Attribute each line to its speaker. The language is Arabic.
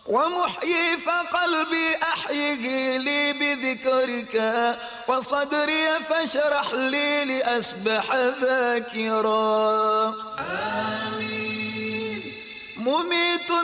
Speaker 1: ومحيي فقلبي أحيه لي بذكرك، وصدري فاشرح لي لأسبح ذاكرا. آمين. مميت